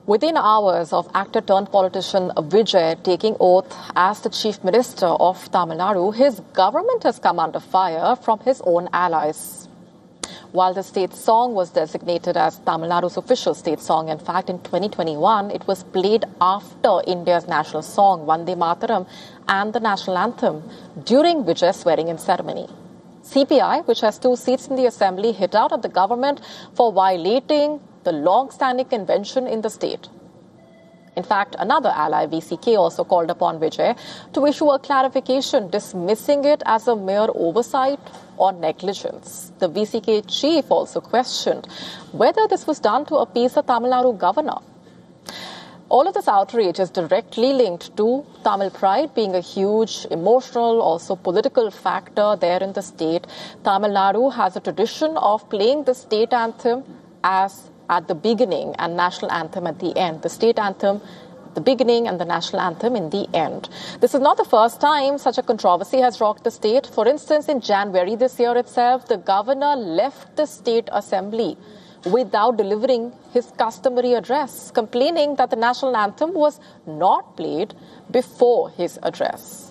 Within hours of actor-turned-politician Vijay taking oath as the Chief Minister of Tamil Nadu, his government has come under fire from his own allies. While the state song was designated as Tamil Nadu's official state song, in fact, in 2021, it was played after India's national song, Vande Mataram, and the national anthem during Vijay's swearing-in ceremony. CPI, which has 2 seats in the assembly, hit out at the government for violating the long-standing convention in the state. In fact, another ally, VCK, also called upon Vijay to issue a clarification dismissing it as a mere oversight or negligence. The VCK chief also questioned whether this was done to appease the Tamil Nadu governor. All of this outrage is directly linked to Tamil pride being a huge emotional, also political factor there in the state. Tamil Nadu has a tradition of playing the state anthem as at the beginning and national anthem at the end. The state anthem at the beginning and the national anthem in the end. This is not the first time such a controversy has rocked the state. For instance, in January this year itself, the governor left the state assembly without delivering his customary address, complaining that the national anthem was not played before his address.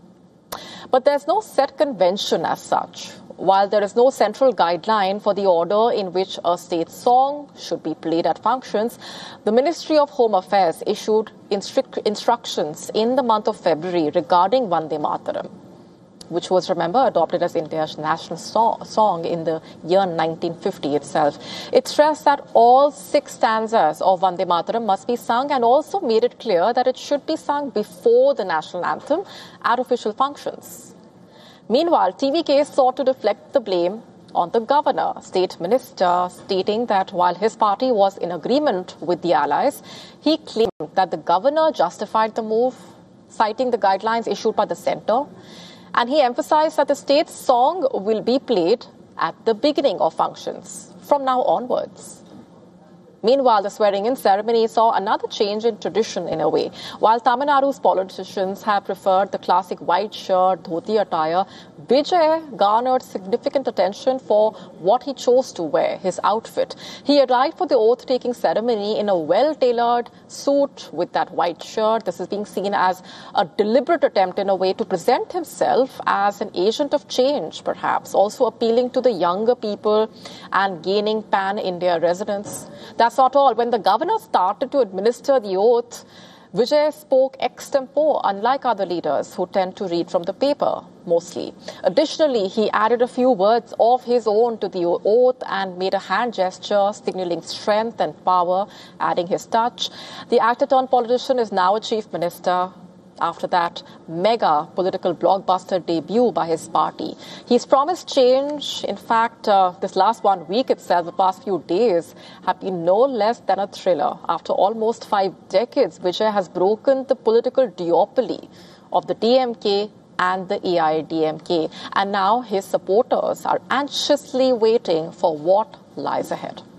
But there's no set convention as such. While there is no central guideline for the order in which a state song should be played at functions, the Ministry of Home Affairs issued instructions in the month of February regarding Vande Mataram, which was, remember, adopted as India's national song in the year 1950 itself. It stressed that all 6 stanzas of Vande Mataram must be sung and also made it clear that it should be sung before the national anthem at official functions. Meanwhile, TVK sought to deflect the blame on the governor, state minister, stating that while his party was in agreement with the allies, he claimed that the governor justified the move, citing the guidelines issued by the centre, and he emphasized that the state song will be played at the beginning of functions from now onwards. Meanwhile, the swearing-in ceremony saw another change in tradition in a way. While Tamil Nadu's politicians have preferred the classic white shirt, dhoti attire, Vijay garnered significant attention for what he chose to wear, his outfit. He arrived for the oath-taking ceremony in a well-tailored suit with that white shirt. This is being seen as a deliberate attempt in a way to present himself as an agent of change, perhaps, also appealing to the younger people and gaining pan-India residents. That's not all. When the governor started to administer the oath, Vijay spoke extempore, unlike other leaders who tend to read from the paper, mostly. Additionally, he added a few words of his own to the oath and made a hand gesture signaling strength and power, adding his touch. The actor-turned-politician is now a chief minister after that mega political blockbuster debut by his party. He's promised change. In fact, this last 1 week itself, the past few days, have been no less than a thriller. After almost 5 decades, Vijay has broken the political duopoly of the DMK and the AIADMK. And now his supporters are anxiously waiting for what lies ahead.